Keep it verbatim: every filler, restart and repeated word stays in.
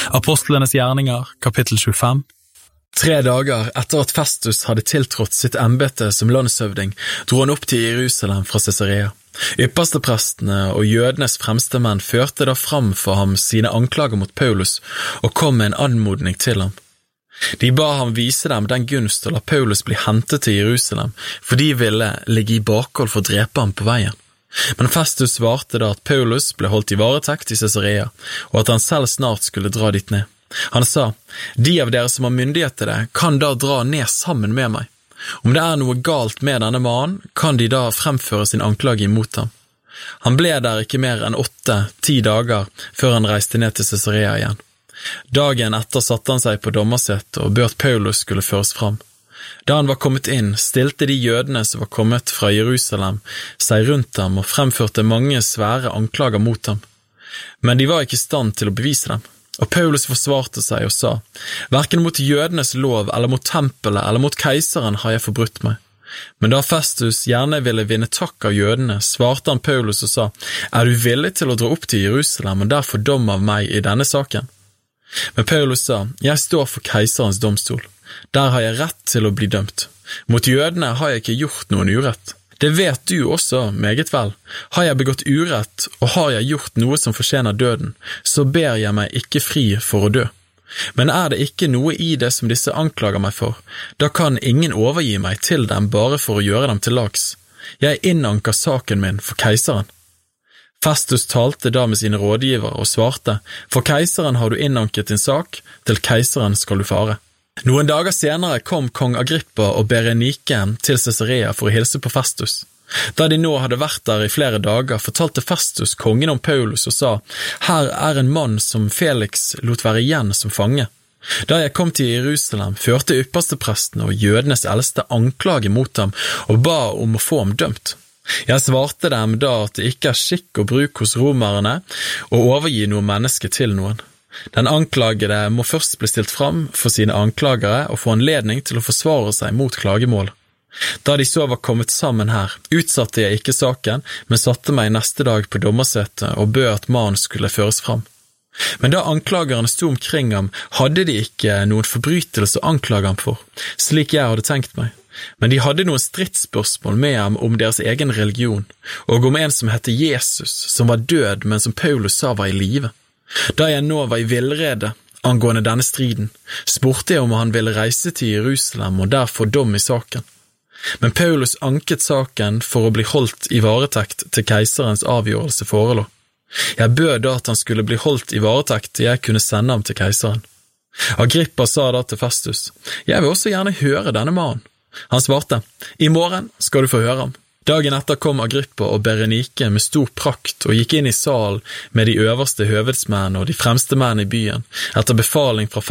Apostlenes gjerninger, kapittel tjuefem. Tre dager etter at Festus hadde tiltrådt sitt embete som landshøvding, dro han opp til Jerusalem fra Cæsarea. Yppersteprestene og jødenes fremste menn førte da fram for ham sine anklager mot Paulus og kom med en anmodning til ham. De ba ham vise dem den gunst å la Paulus bli hentet til Jerusalem, for de ville ligge i bakhold for å drepe ham på veien. Men Festus svarte da at Paulus ble holdt i varetekt i Cæsarea, og at han selv snart skulle dra dit ned. Han sa, de av dere som har myndighet til det, kan da dra ned sammen med meg. Om det er noe galt med denne mannen, kan de da fremføre sin anklage imot ham. Han ble der ikke mer enn åtte, ti dager før han reiste ned til Cæsarea igjen. Dagen etter satte han seg på dommersetet og bød at Paulus skulle føres fram. Da han var kommet inn, stilte de jødene som var kommet fra Jerusalem seg rundt ham og fremførte mange svære anklager mot ham. Men de var ikke i stand til å bevise dem. Og Paulus forsvarte seg og sa, «Hverken mot jødenes lov eller mot tempelet eller mot keiseren har jeg forbrutt meg.» Men da Festus gjerne ville vinne takk av jødene, svarte han Paulus og sa, «Er du villig til å dra opp til Jerusalem og derfor dom av meg i denne saken?» Men Paulus sa, «Jeg står for keiserens domstol. Der har jeg rett til å bli dømt. Mot jødene har jeg ikke gjort noen urett. Det vet du også, meget vel. Har jeg begått urett, og har jeg gjort noe som fortjener døden, så ber jeg meg ikke fri for å dø. Men er det ikke noe i det som disse anklager meg for, da kan ingen overgi meg til dem bare for å gjøre dem til lags. Jeg innanker saken min for keiseren.» Festus talte da med sine rådgivere og svarte, «For keiseren har du innanket din sak, til keiseren skal du fare.» Noen dager senere kom kong Agrippa og Berenike til Cæsarea for å hilse på Festus. Da de nå hadde vært der i flere dager, fortalte Festus kongen om Paulus og sa, «Her er en mann som Felix lot være igjen som fange. Da jeg kom til Jerusalem, førte yppersteprestene og jødenes eldste anklage mot ham og ba om å få ham dømt. Jeg svarte dem da at det ikke er skikk og bruk hos romerne å overgi noe menneske til noen. Den anklagede må først bli stilt fram for sine anklagere og få anledning til å forsvare seg mot klagemål. Da de så var kommet sammen her, utsatte jeg ikke saken, men satte meg neste dag på dommersetet og bød at mannen skulle føres fram. Men da anklagerne sto omkring ham, hadde de ikke noen forbrytelse å anklage ham for, slik jeg hadde tenkt meg. Men de hadde noen stridsspørsmål med ham om deres egen religion, og om en som hette Jesus, som var død, men som Paulus sa var i live. Da jeg nå var i villrede angående denne striden, spurte jeg om han ville reise til Jerusalem og der få dom i saken. Men Paulus anket saken for å bli holdt i varetekt til keiserens avgjørelse forelå. Jeg bød da at han skulle bli holdt i varetekt til jeg kunne sende ham til keiseren. Agrippa sa da til Festus, «Jeg vil også gjerne høre denne mannen.» Han svarte, «I morgen skal du få høre ham.» Dagen etter kom Agrippa og Berenike med stor prakt og gikk inn i salen med de øverste høvedsmenn og de fremste menn i byen, etter befaling fra